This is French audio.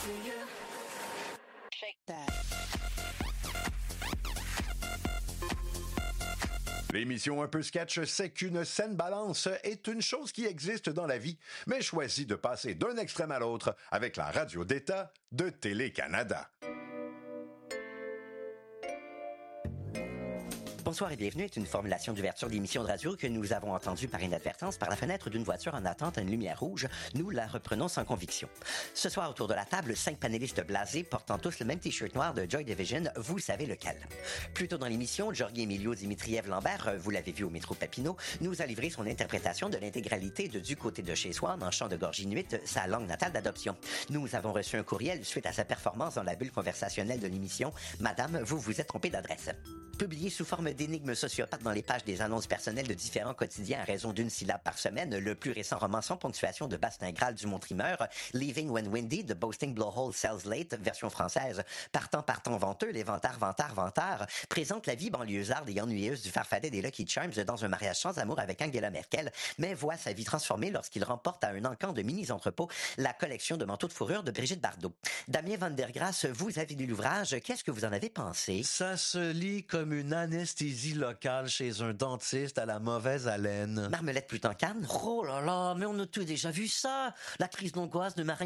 L'émission Un peu sketch, c'est qu'une saine balance est une chose qui existe dans la vie, mais choisit de passer d'un extrême à l'autre avec la radio d'État de Télé-Canada. Bonsoir et bienvenue est une formulation d'ouverture d'émission de radio que nous avons entendue par inadvertance par la fenêtre d'une voiture en attente à une lumière rouge. Nous la reprenons sans conviction. Ce soir, autour de la table, 5 panélistes blasés portant tous le même t-shirt noir de Joy Division, vous savez lequel. Plus tôt dans l'émission, Georgi Emilio Dimitriev Lambert, vous l'avez vu au métro Papineau, nous a livré son interprétation de l'intégralité de Du côté de chez soi en chant de gorge inuit, sa langue natale d'adoption. Nous avons reçu un courriel suite à sa performance dans la bulle conversationnelle de l'émission. Madame, vous vous êtes trompée d'adresse. Publié sous forme d'énigmes sociopathes dans les pages des annonces personnelles de différents quotidiens à raison d'une syllabe par semaine, le plus récent roman sans ponctuation de Bastien Graal du Montrimeur, Leaving When Windy, The Boasting Blowhole Sells Late, version française, Partant venteux, les vantards, présente la vie banlieusarde et ennuyeuse du farfadet des Lucky Charms dans un mariage sans amour avec Angela Merkel, mais voit sa vie transformée lorsqu'il remporte à un encan de mini-entrepôt la collection de manteaux de fourrure de Brigitte Bardot. Damien Van der Grasse, vous avez lu l'ouvrage, qu'est-ce que vous en avez pensé? Ça se lit comme une anesthésie locale chez un dentiste à la mauvaise haleine. Marmelette Plutancan? Oh là là, mais on a tous déjà vu ça. La crise d'angoisse de Marin